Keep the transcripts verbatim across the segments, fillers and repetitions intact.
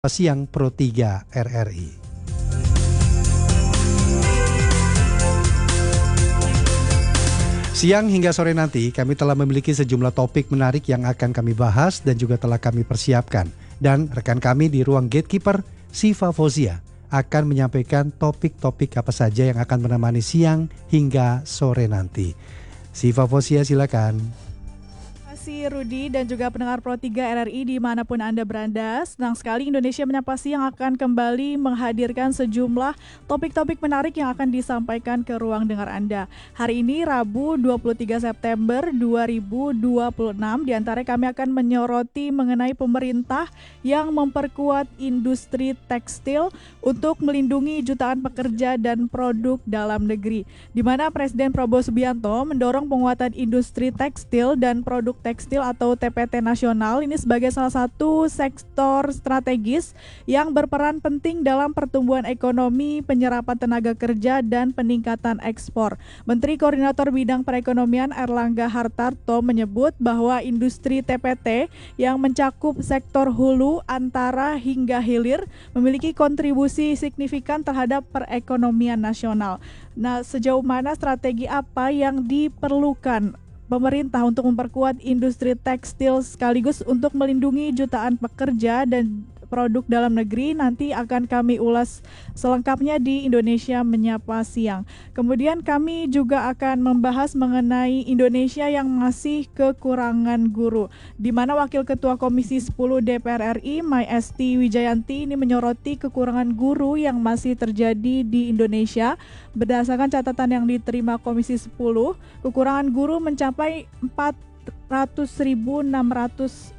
Siang Pro tiga R R I. Siang hingga sore nanti kami telah memiliki sejumlah topik menarik yang akan kami bahas dan juga telah kami persiapkan. Dan rekan kami di ruang gatekeeper, Siva Fauzia, akan menyampaikan topik-topik apa saja yang akan menemani siang hingga sore nanti. Siva Fauzia, silakan. Terima kasih Rudi dan juga pendengar Pro tiga R R I dimanapun Anda berada. Senang sekali Indonesia Menyapa Siang akan kembali menghadirkan sejumlah topik-topik menarik yang akan disampaikan ke ruang dengar Anda. Hari ini Rabu dua puluh tiga September dua ribu dua puluh enam, di antara kami akan menyoroti mengenai pemerintah yang memperkuat industri tekstil untuk melindungi jutaan pekerja dan produk dalam negeri. Di mana Presiden Prabowo Subianto mendorong penguatan industri tekstil dan produk tekstil Tekstil atau T P T nasional ini sebagai salah satu sektor strategis yang berperan penting dalam pertumbuhan ekonomi, penyerapan tenaga kerja, dan peningkatan ekspor. Menteri Koordinator Bidang Perekonomian Erlangga Hartarto menyebut bahwa industri T P T yang mencakup sektor hulu, antara, hingga hilir memiliki kontribusi signifikan terhadap perekonomian nasional. Nah, sejauh mana strategi apa yang diperlukan pemerintah untuk memperkuat industri tekstil sekaligus untuk melindungi jutaan pekerja dan produk dalam negeri, nanti akan kami ulas selengkapnya di Indonesia Menyapa Siang. Kemudian kami juga akan membahas mengenai Indonesia yang masih kekurangan guru, di mana Wakil Ketua Komisi sepuluh D P R R I, Mai Esti Wijayanti, ini menyoroti kekurangan guru yang masih terjadi di Indonesia. Berdasarkan catatan yang diterima Komisi sepuluh, kekurangan guru mencapai empat ratus ribu enam ratus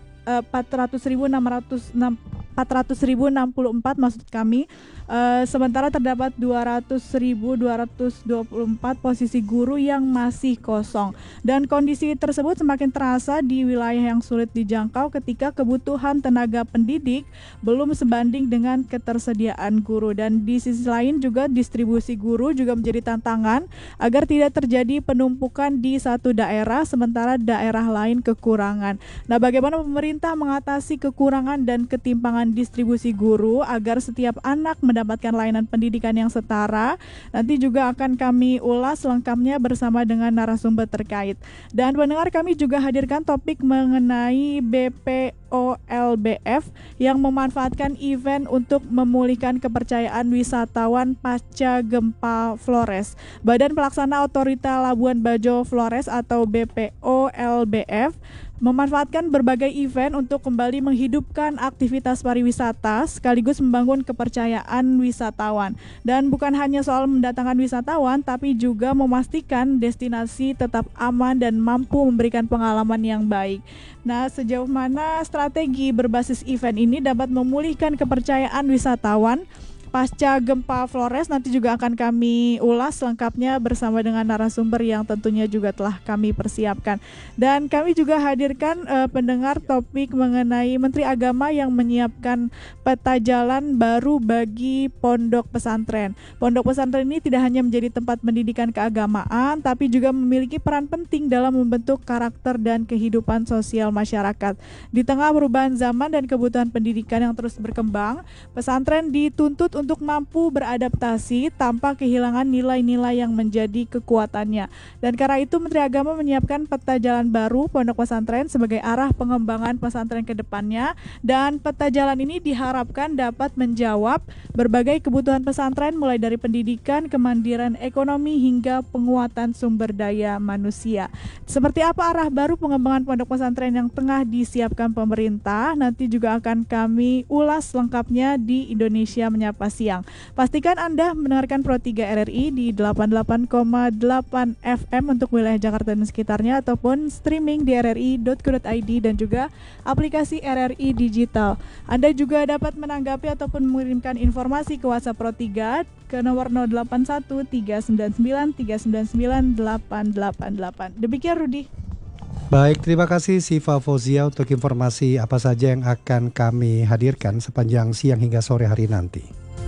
empat ratus ribu enam puluh empat maksud kami, uh, sementara terdapat dua ratus ribu dua ratus dua puluh empat posisi guru yang masih kosong, dan kondisi tersebut semakin terasa di wilayah yang sulit dijangkau ketika kebutuhan tenaga pendidik belum sebanding dengan ketersediaan guru. Dan di sisi lain juga distribusi guru juga menjadi tantangan agar tidak terjadi penumpukan di satu daerah sementara daerah lain kekurangan. Nah, bagaimana pemerintah mengatasi kekurangan dan ketimpangan distribusi guru agar setiap anak mendapatkan layanan pendidikan yang setara? Nanti juga akan kami ulas lengkapnya bersama dengan narasumber terkait. Dan pendengar, kami juga hadirkan topik mengenai B P O L B F yang memanfaatkan event untuk memulihkan kepercayaan wisatawan pasca gempa Flores. Badan Pelaksana Otorita Labuan Bajo Flores atau B P O L B F memanfaatkan berbagai event untuk kembali menghidupkan aktivitas pariwisata sekaligus membangun kepercayaan wisatawan. Dan bukan hanya soal mendatangkan wisatawan, tapi juga memastikan destinasi tetap aman dan mampu memberikan pengalaman yang baik. Nah, sejauh mana strategi berbasis event ini dapat memulihkan kepercayaan wisatawan pasca gempa Flores, nanti juga akan kami ulas lengkapnya bersama dengan narasumber yang tentunya juga telah kami persiapkan. Dan kami juga hadirkan uh, pendengar topik mengenai Menteri Agama yang menyiapkan peta jalan baru bagi pondok pesantren. Pondok pesantren ini tidak hanya menjadi tempat pendidikan keagamaan, tapi juga memiliki peran penting dalam membentuk karakter dan kehidupan sosial masyarakat. Di tengah perubahan zaman dan kebutuhan pendidikan yang terus berkembang, pesantren dituntut untuk mampu beradaptasi tanpa kehilangan nilai-nilai yang menjadi kekuatannya. Dan karena itu Menteri Agama menyiapkan peta jalan baru pondok pesantren sebagai arah pengembangan pesantren ke depannya, dan peta jalan ini diharapkan dapat menjawab berbagai kebutuhan pesantren mulai dari pendidikan, kemandirian ekonomi hingga penguatan sumber daya manusia. Seperti apa arah baru pengembangan pondok pesantren yang tengah disiapkan pemerintah? Nanti juga akan kami ulas lengkapnya di Indonesia Menyapa Siang. Pastikan Anda mendengarkan Pro tiga R R I di delapan puluh delapan koma delapan F M untuk wilayah Jakarta dan sekitarnya, ataupun streaming di r r i dot co dot i d dan juga aplikasi R R I Digital. Anda juga dapat menanggapi ataupun mengirimkan informasi ke WhatsApp Pro tiga ke nomor nol delapan satu tiga sembilan sembilan tiga sembilan sembilan delapan delapan delapan. Demikian Rudi. Baik, terima kasih Siva Fauzia untuk informasi apa saja yang akan kami hadirkan sepanjang siang hingga sore hari nanti.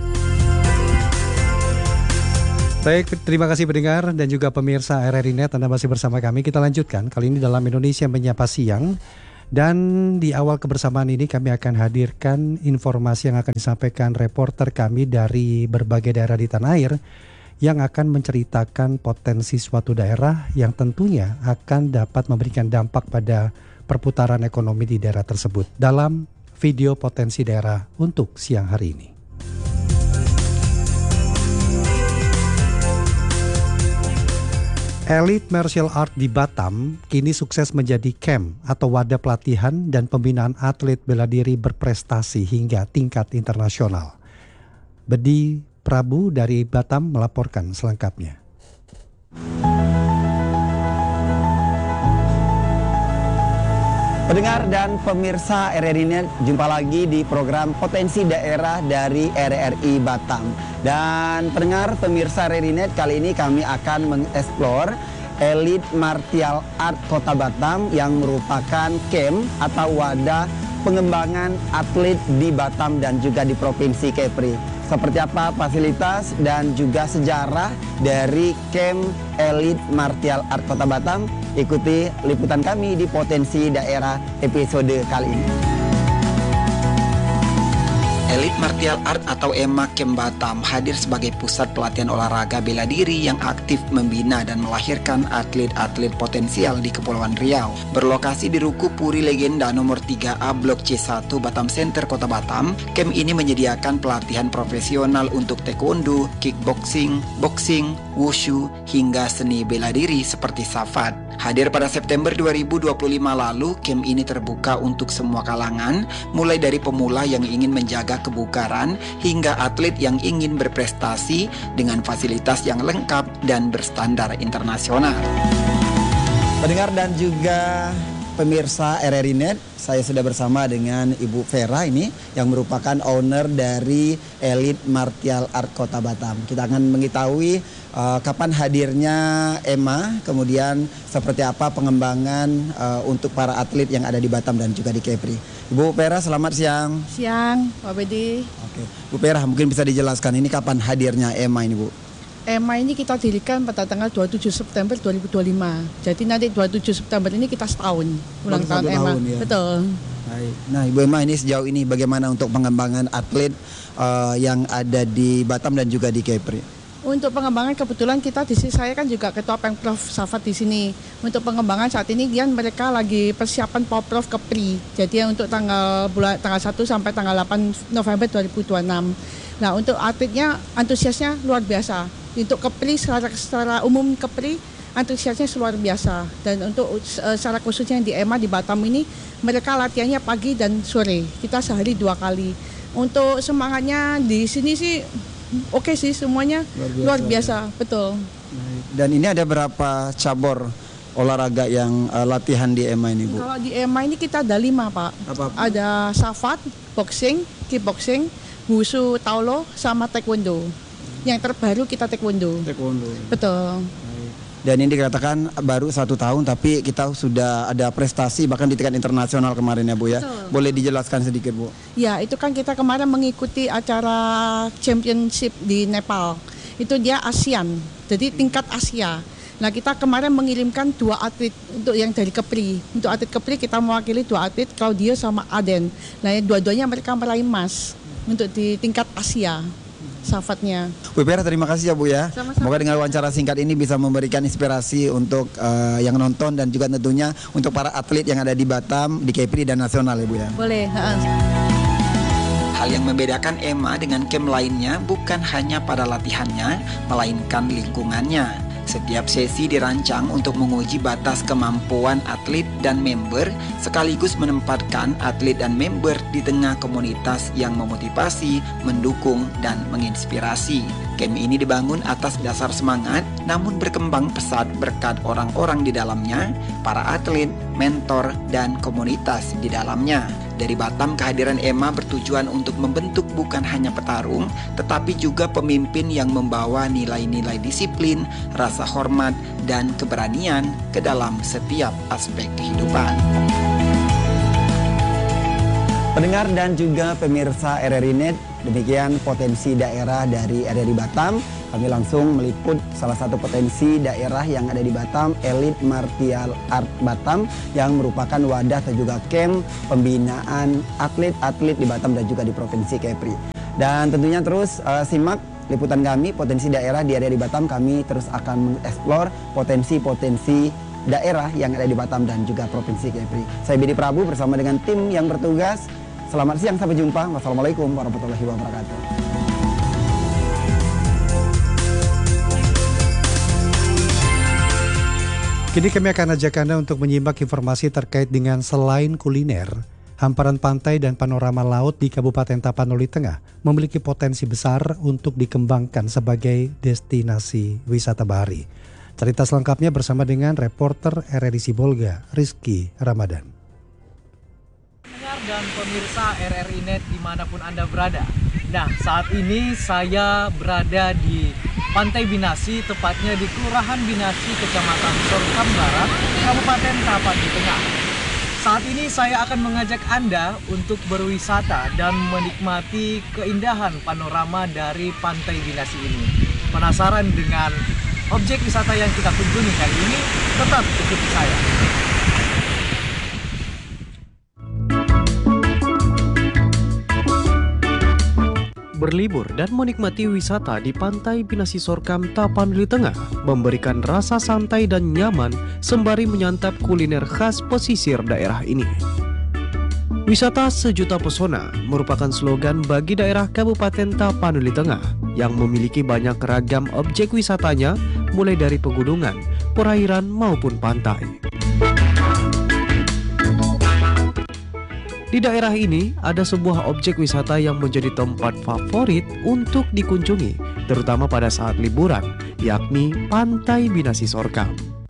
Baik, terima kasih pendengar dan juga pemirsa R R I Net, Anda masih bersama kami. Kita lanjutkan, kali ini dalam Indonesia Menyapa Siang. Dan di awal kebersamaan ini kami akan hadirkan informasi yang akan disampaikan reporter kami dari berbagai daerah di tanah air yang akan menceritakan potensi suatu daerah yang tentunya akan dapat memberikan dampak pada perputaran ekonomi di daerah tersebut dalam video potensi daerah untuk siang hari ini. Elite Martial Art di Batam kini sukses menjadi camp atau wadah pelatihan dan pembinaan atlet bela diri berprestasi hingga tingkat internasional. Bedi Prabu dari Batam melaporkan selengkapnya. Pendengar dan pemirsa R R I Net, jumpa lagi di program Potensi Daerah dari R R I Batam. Dan pendengar pemirsa R R I Net, kali ini kami akan mengeksplor Elite Martial Art Kota Batam yang merupakan camp atau wadah pengembangan atlet di Batam dan juga di Provinsi Kepri. Seperti apa fasilitas dan juga sejarah dari camp Elite Martial Art Kota Batam? Ikuti liputan kami di Potensi Daerah episode kali ini. Elite Martial Art atau E M A Camp Batam hadir sebagai pusat pelatihan olahraga bela diri yang aktif membina dan melahirkan atlet-atlet potensial di Kepulauan Riau. Berlokasi di Ruku Puri Legenda nomor tiga A Blok C satu Batam Center Kota Batam, camp ini menyediakan pelatihan profesional untuk taekwondo, kickboxing, boxing, wushu, hingga seni bela diri seperti safat. Hadir pada September dua ribu dua puluh lima lalu, camp ini terbuka untuk semua kalangan, mulai dari pemula yang ingin menjaga kebugaran hingga atlet yang ingin berprestasi dengan fasilitas yang lengkap dan berstandar internasional. Pendengar dan juga pemirsa R R I Net, saya sudah bersama dengan Ibu Vera ini yang merupakan owner dari Elite Martial Art Kota Batam. Kita akan mengetahui uh, kapan hadirnya E M A, kemudian seperti apa pengembangan uh, untuk para atlet yang ada di Batam dan juga di Kepri. Ibu Vera, selamat siang. Siang, Pak Bedi. Oke, Bu Vera, mungkin bisa dijelaskan ini kapan hadirnya E M A ini, Bu? E M A ini kita dirikan pada tanggal dua puluh tujuh September dua ribu dua puluh lima. Jadi nanti dua puluh tujuh September ini kita setahun ulang Baru tahun satu E M A. tahun, ya. Betul. Baik. Nah, Ibu Emma, ini sejauh ini bagaimana untuk pengembangan atlet uh, yang ada di Batam dan juga di Kepri? Untuk pengembangan kebetulan kita di sini, saya kan juga ketua Pemprov Safat di sini. Untuk pengembangan saat ini dia mereka lagi persiapan Poprov Kepri. Jadi untuk tanggal bulan tanggal satu sampai tanggal delapan November dua ribu dua puluh enam. Nah, untuk atletnya antusiasnya luar biasa. Untuk Kepri secara, secara umum Kepri antusiasnya luar biasa. Dan untuk uh, secara khususnya di E M A di Batam ini mereka latihannya pagi dan sore. Kita sehari dua kali. Untuk semangatnya di sini sih oke sih, semuanya luar biasa, luar biasa ya. Betul. Dan ini ada berapa cabur olahraga yang uh, latihan di E M A ini, Bu? Kalau di E M A ini kita ada lima, Pak. Apa? Ada safat, boxing, kickboxing, wushu, taulo, sama taekwondo. Yang terbaru kita taekwondo. Taekwondo. Betul. Dan ini dikatakan baru satu tahun tapi kita sudah ada prestasi bahkan di tingkat internasional kemarin ya, Bu ya. Betul. Boleh dijelaskan sedikit, Bu? Ya, itu kan kita kemarin mengikuti acara championship di Nepal. Itu dia ASEAN, jadi tingkat Asia. Nah, kita kemarin mengirimkan dua atlet untuk yang dari Kepri. Untuk atlet Kepri kita mewakili dua atlet, Claudio sama Aden. Nah, dua-duanya mereka meraih emas untuk di tingkat Asia. Safatnya. Bu Vera, terima kasih ya, Bu ya. Sama-sama. Semoga dengan wawancara singkat ini bisa memberikan inspirasi untuk uh, yang nonton dan juga tentunya untuk para atlet yang ada di Batam, di Kepri dan nasional ya, Bu ya. Boleh. Hal yang membedakan E M A dengan camp lainnya bukan hanya pada latihannya, melainkan lingkungannya. Setiap sesi dirancang untuk menguji batas kemampuan atlet dan member, sekaligus menempatkan atlet dan member di tengah komunitas yang memotivasi, mendukung, dan menginspirasi. Camp ini dibangun atas dasar semangat, namun berkembang pesat berkat orang-orang di dalamnya, para atlet, mentor, dan komunitas di dalamnya. Dari Batam, kehadiran E M A bertujuan untuk membentuk bukan hanya petarung, tetapi juga pemimpin yang membawa nilai-nilai disiplin, rasa hormat, dan keberanian ke dalam setiap aspek kehidupan. Pendengar dan juga pemirsa R R I Net, demikian potensi daerah dari R R I Batam. Kami langsung meliput salah satu potensi daerah yang ada di Batam, Elite Martial Art Batam, yang merupakan wadah atau juga camp pembinaan atlet-atlet di Batam dan juga di Provinsi Kepri. Dan tentunya terus uh, simak liputan kami, potensi daerah di R R I Batam. Kami terus akan mengeksplor potensi-potensi daerah yang ada di Batam dan juga Provinsi Kepri. Saya Bidi Prabu bersama dengan tim yang bertugas. Selamat siang, sampai jumpa. Wassalamualaikum warahmatullahi wabarakatuh. Kini kami akan ajak Anda untuk menyimak informasi terkait dengan selain kuliner, hamparan pantai dan panorama laut di Kabupaten Tapanuli Tengah memiliki potensi besar untuk dikembangkan sebagai destinasi wisata bahari. Cerita selengkapnya bersama dengan reporter R R I Sibolga, Rizky Ramadan. Pendengar dan pemirsa R R I Net dimanapun Anda berada. Nah, saat ini saya berada di Pantai Binasi, tepatnya di Kelurahan Binasi, Kecamatan Sorkam Barat, Kabupaten Tapanuli Tengah. Saat ini saya akan mengajak Anda untuk berwisata dan menikmati keindahan panorama dari Pantai Binasi ini. Penasaran dengan objek wisata yang kita kunjungi kali ini? Tetap ikuti saya. Berlibur dan menikmati wisata di Pantai Binasi Sorkam, Tapanuli Tengah memberikan rasa santai dan nyaman sembari menyantap kuliner khas pesisir daerah ini. Wisata sejuta pesona merupakan slogan bagi daerah Kabupaten Tapanuli Tengah yang memiliki banyak ragam objek wisatanya, mulai dari pegunungan, perairan maupun pantai. Di daerah ini ada sebuah objek wisata yang menjadi tempat favorit untuk dikunjungi, terutama pada saat liburan, yakni Pantai Binasi Sorkam.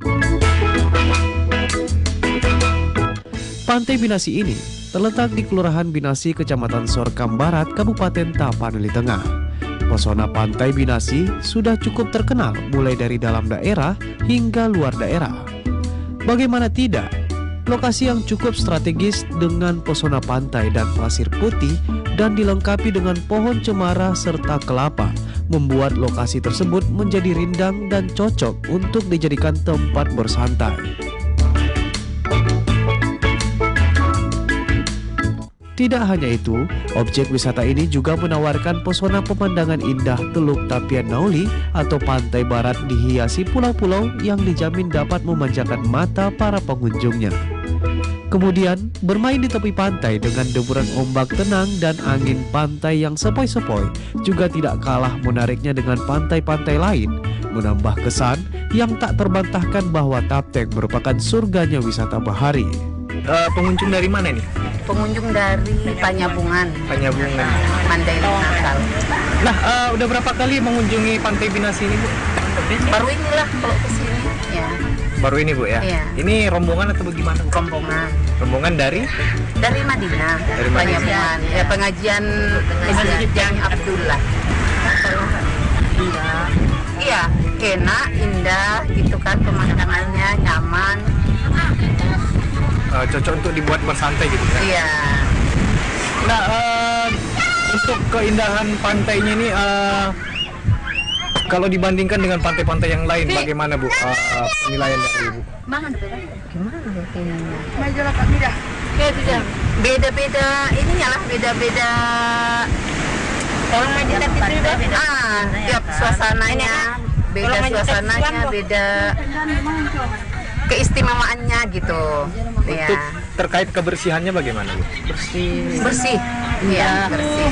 Pantai Binasi ini terletak di Kelurahan Binasi, Kecamatan Sorkam Barat, Kabupaten Tapanuli Tengah. Pesona Pantai Binasi sudah cukup terkenal mulai dari dalam daerah hingga luar daerah. Bagaimana tidak? Lokasi yang cukup strategis dengan pesona pantai dan pasir putih dan dilengkapi dengan pohon cemara serta kelapa membuat lokasi tersebut menjadi rindang dan cocok untuk dijadikan tempat bersantai. Tidak hanya itu, objek wisata ini juga menawarkan pesona pemandangan indah Teluk Tapian Nauli atau pantai barat dihiasi pulau-pulau yang dijamin dapat memanjakan mata para pengunjungnya. Kemudian, bermain di tepi pantai dengan deburan ombak tenang dan angin pantai yang sepoi-sepoi juga tidak kalah menariknya dengan pantai-pantai lain, menambah kesan yang tak terbantahkan bahwa Tapteng merupakan surganya wisata bahari. Uh, pengunjung dari mana nih? Pengunjung dari Panyabungan. Panyabungan. Mandailing Nakal. Nah, uh, udah berapa kali mengunjungi Pantai Binasi ini, Bu? Baru inilah kalau kesini. Ya. Baru ini, Bu ya? Iya. Ini rombongan atau bagaimana? Rombongan. Rombongan dari? Dari Madinah. Dari Madinah. Panyabungan. Ya, pengajian pengajian Abdullah. Iya, enak, indah, gitu kan pemandangannya, nyaman. Uh, cocok untuk dibuat bersantai gitu kan? Iya. Nah, uh, untuk keindahan pantainya ini, uh, kalau dibandingkan dengan pantai-pantai yang lain, bagaimana Bu uh, penilaian dari Ibu? Gimana ininya? Ya, beda-beda ininya lah, beda-beda. Kalau Madinah itu beda. Ah, tiap suasananya, beda suasananya, beda keistimewaannya gitu. Untuk Ya. terkait kebersihannya bagaimana, Bu? Bersih. Bersih. Iya, bersih.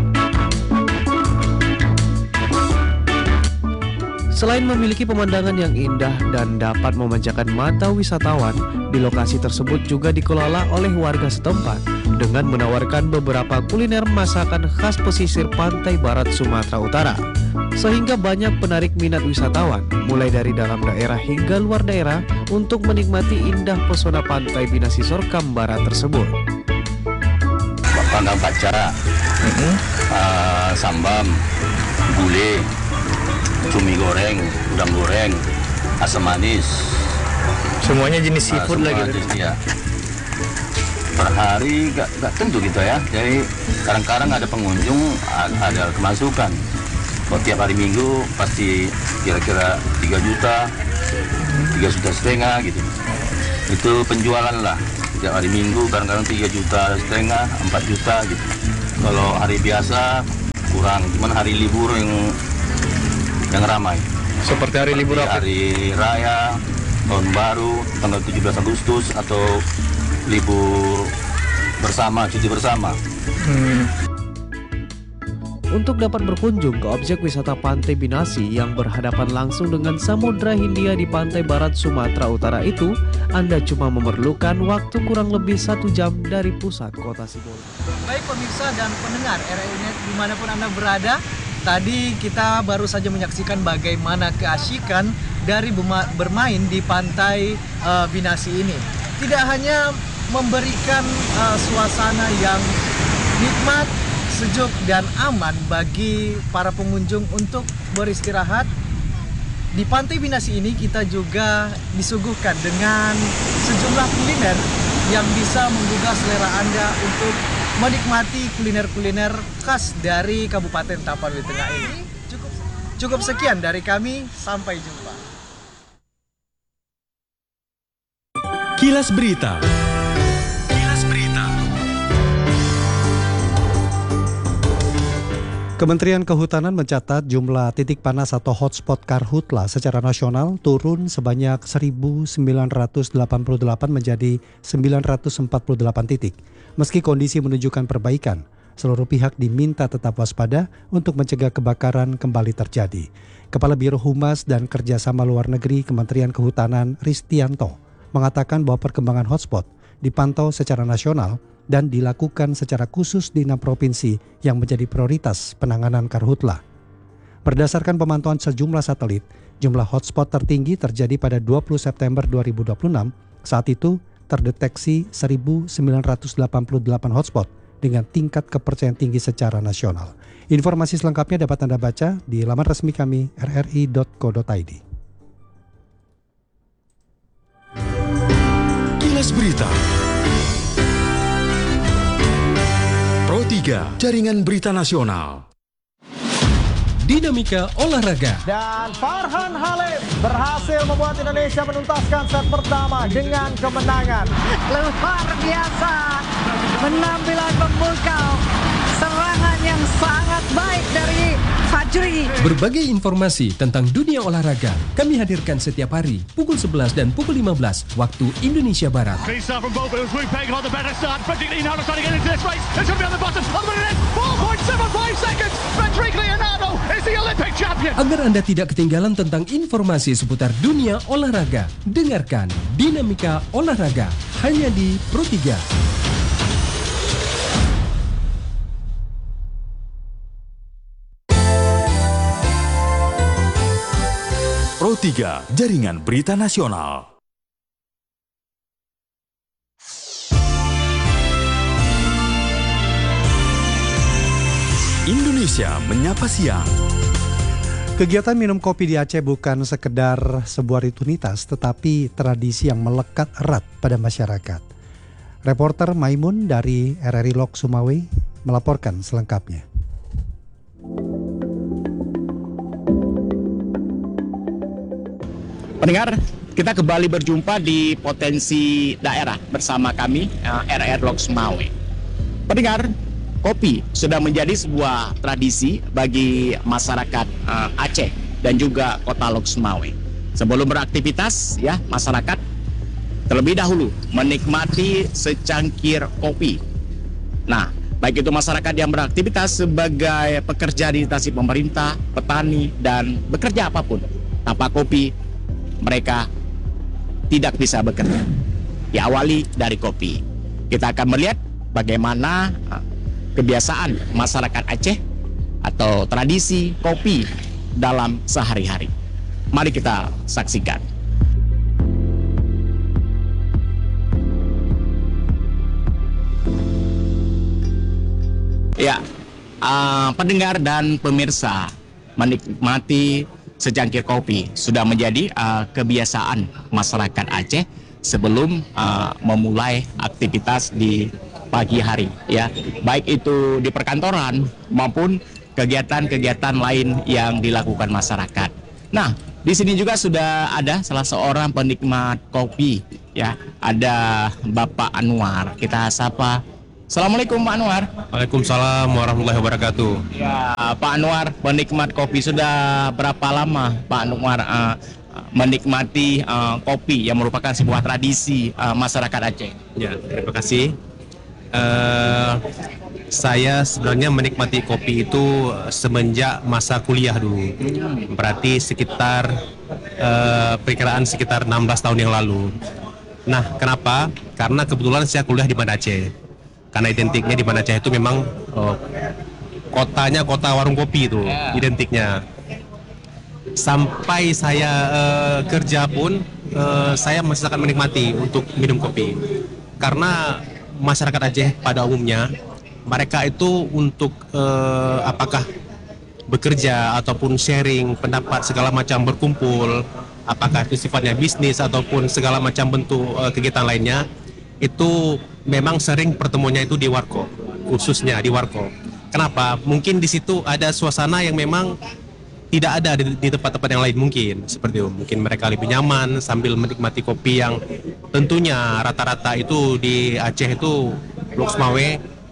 Selain memiliki pemandangan yang indah dan dapat memanjakan mata wisatawan, di lokasi tersebut juga dikelola oleh warga setempat dengan menawarkan beberapa kuliner masakan khas pesisir pantai barat Sumatera Utara. Sehingga banyak penarik minat wisatawan, mulai dari dalam daerah hingga luar daerah, untuk menikmati indah pesona Pantai Binasi Sorkam Barat tersebut. Panggang paca, mm-hmm. uh, sambam, gulai, cumi goreng, udang goreng, asam manis. Semuanya jenis seafood uh, lah gitu. Ya. per hari gak, gak tentu gitu ya. Jadi kadang-kadang ada pengunjung, ada kemasukan. Kalau tiap hari Minggu pasti kira-kira tiga juta, tiga juta setengah gitu. Itu penjualan lah. Tiap hari Minggu kadang-kadang tiga juta setengah, empat juta gitu. Kalau hari biasa kurang, cuman hari libur yang yang ramai. Seperti hari libur apa? Hari raya, tahun baru, tanggal tujuh belas Agustus atau libur bersama, cuti bersama. Hmm. Untuk dapat berkunjung ke objek wisata Pantai Binasi yang berhadapan langsung dengan Samudra Hindia di pantai barat Sumatera Utara itu, Anda cuma memerlukan waktu kurang lebih satu jam dari pusat kota Sibolga. Baik pemirsa dan pendengar R R I Net dimanapun Anda berada, tadi kita baru saja menyaksikan bagaimana keasyikan dari bermain di Pantai uh, Binasi ini. Tidak hanya memberikan uh, suasana yang nikmat, sejuk dan aman bagi para pengunjung untuk beristirahat. Di Pantai Binasi ini kita juga disuguhkan dengan sejumlah kuliner yang bisa menggugah selera Anda untuk menikmati kuliner-kuliner khas dari Kabupaten Tapanuli Tengah ini. Cukup, cukup sekian dari kami, sampai jumpa. Kilas Berita. Kementerian Kehutanan mencatat jumlah titik panas atau hotspot karhutla secara nasional turun sebanyak seribu sembilan ratus delapan puluh delapan menjadi sembilan ratus empat puluh delapan titik. Meski kondisi menunjukkan perbaikan, seluruh pihak diminta tetap waspada untuk mencegah kebakaran kembali terjadi. Kepala Biro Humas dan Kerjasama Luar Negeri Kementerian Kehutanan Ristianto mengatakan bahwa perkembangan hotspot dipantau secara nasional dan dilakukan secara khusus di enam provinsi yang menjadi prioritas penanganan karhutla. Berdasarkan pemantauan sejumlah satelit, jumlah hotspot tertinggi terjadi pada dua puluh September dua ribu dua puluh enam. Saat itu terdeteksi seribu sembilan ratus delapan puluh delapan hotspot dengan tingkat kepercayaan tinggi secara nasional. Informasi selengkapnya dapat Anda baca di laman resmi kami r r i dot co dot i d. Kilas Berita. Pro tiga, Jaringan Berita Nasional. Dinamika olahraga. Dan Farhan Halim berhasil membuat Indonesia menuntaskan set pertama dengan kemenangan. Luar biasa, penampilan memukau, serangan yang sangat baik dari Fajri. Berbagai informasi tentang dunia olahraga kami hadirkan setiap hari pukul sebelas dan pukul lima belas waktu Indonesia Barat. Agar Anda tidak ketinggalan tentang informasi seputar dunia olahraga, dengarkan Dinamika Olahraga hanya di Pro tiga. Pro tiga, Jaringan Berita Nasional. Indonesia Menyapa Siang. Kegiatan minum kopi di Aceh bukan sekedar sebuah rutinitas, tetapi tradisi yang melekat erat pada masyarakat. Reporter Maimun dari R R I Lok Sumawe melaporkan selengkapnya. Pendengar, kita kembali berjumpa di Potensi Daerah bersama kami R R Lok Sumawe. Pendengar, kopi sudah menjadi sebuah tradisi bagi masyarakat uh, Aceh dan juga Kota Lok Sumawe. Sebelum beraktivitas, ya masyarakat terlebih dahulu menikmati secangkir kopi. Nah, baik itu masyarakat yang beraktivitas sebagai pekerja di instansi pemerintah, petani, dan bekerja apapun, tanpa kopi mereka tidak bisa bekerja. Diawali dari kopi. Kita akan melihat bagaimana uh, kebiasaan masyarakat Aceh atau tradisi kopi dalam sehari-hari. Mari kita saksikan. Ya, uh, pendengar dan pemirsa, menikmati secangkir kopi sudah menjadi uh, kebiasaan masyarakat Aceh sebelum uh, memulai aktivitas di pagi hari, ya, baik itu di perkantoran maupun kegiatan-kegiatan lain yang dilakukan masyarakat. Nah, di sini juga sudah ada salah seorang penikmat kopi, ya, ada Bapak Anwar. Kita sapa. Assalamualaikum Pak Anwar. Waalaikumsalam warahmatullahi wabarakatuh. Ya, Pak Anwar, penikmat kopi sudah berapa lama Pak Anwar uh, menikmati uh, kopi yang merupakan sebuah tradisi uh, masyarakat Aceh? Ya, terima kasih. Uh, saya sebenarnya menikmati kopi itu semenjak masa kuliah dulu. Berarti sekitar uh, perkiraan sekitar enam belas tahun yang lalu. Nah, kenapa? Karena kebetulan saya kuliah di Banda Aceh. Karena identiknya di Banda Aceh itu memang uh, kotanya kota warung kopi itu, yeah. Identiknya. Sampai saya uh, kerja pun uh, saya masih sangat menikmati untuk minum kopi. Karena masyarakat Aceh pada umumnya mereka itu untuk uh, apakah bekerja ataupun sharing pendapat segala macam berkumpul, apakah itu sifatnya bisnis ataupun segala macam bentuk uh, kegiatan lainnya, itu memang sering pertemuannya itu di warkop, khususnya di warkop. Kenapa? Mungkin di situ ada suasana yang memang tidak ada di, di tempat-tempat yang lain mungkin seperti itu. Mungkin mereka lebih nyaman sambil menikmati kopi yang tentunya rata-rata itu di Aceh itu Lok Semawe,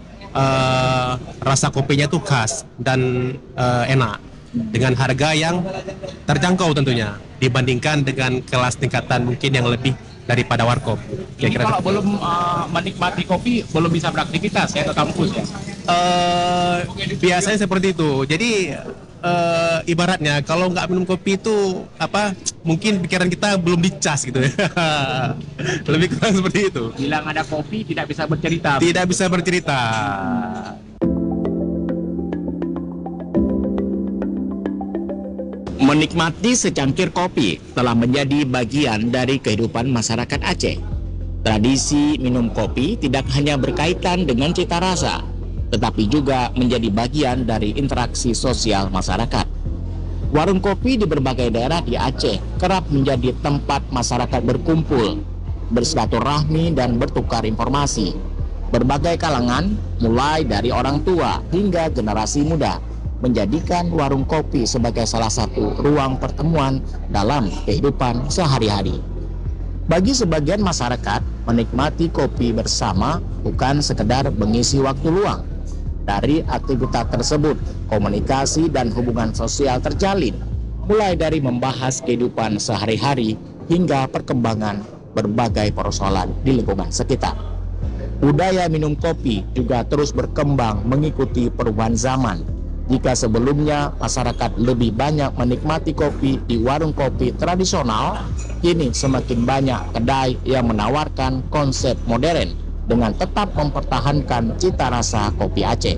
uh, rasa kopinya itu khas dan uh, enak dengan harga yang terjangkau tentunya dibandingkan dengan kelas tingkatan mungkin yang lebih daripada warkop. Jadi kalau belum uh, menikmati kopi belum bisa beraktivitas ya ke kampus ya? Uh, biasanya seperti itu. Jadi uh, ibaratnya kalau nggak minum kopi itu apa? Mungkin pikiran kita belum dicas gitu ya. Lebih kurang seperti itu. Bilang ada kopi tidak bisa bercerita. Tidak bisa bercerita. Menikmati secangkir kopi telah menjadi bagian dari kehidupan masyarakat Aceh. Tradisi minum kopi tidak hanya berkaitan dengan cita rasa, tetapi juga menjadi bagian dari interaksi sosial masyarakat. Warung kopi di berbagai daerah di Aceh kerap menjadi tempat masyarakat berkumpul, bersilaturahmi dan bertukar informasi. Berbagai kalangan, mulai dari orang tua hingga generasi muda, menjadikan warung kopi sebagai salah satu ruang pertemuan dalam kehidupan sehari-hari. Bagi sebagian masyarakat, menikmati kopi bersama bukan sekedar mengisi waktu luang. Dari aktivitas tersebut, komunikasi dan hubungan sosial terjalin, mulai dari membahas kehidupan sehari-hari hingga perkembangan berbagai persoalan di lingkungan sekitar. Budaya minum kopi juga terus berkembang mengikuti perubahan zaman. Jika sebelumnya masyarakat lebih banyak menikmati kopi di warung kopi tradisional, kini semakin banyak kedai yang menawarkan konsep modern dengan tetap mempertahankan cita rasa kopi Aceh.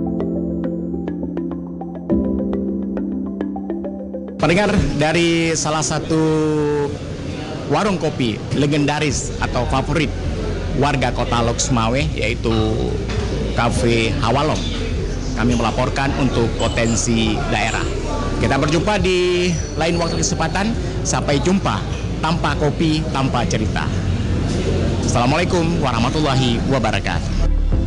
Pendengar, dari salah satu warung kopi legendaris atau favorit warga kota Lok Semawe, yaitu Cafe Hawalong, kami melaporkan untuk Potensi Daerah. Kita berjumpa di lain waktu kesempatan. Sampai jumpa tanpa kopi, tanpa cerita. Assalamualaikum warahmatullahi wabarakatuh.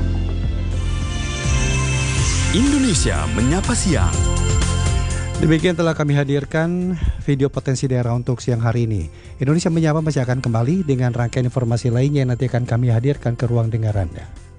Indonesia Menyapa Siang. Demikian telah kami hadirkan video Potensi Daerah untuk siang hari ini. Indonesia Menyapa masih akan kembali dengan rangkaian informasi lainnya yang nanti akan kami hadirkan ke ruang dengar Anda.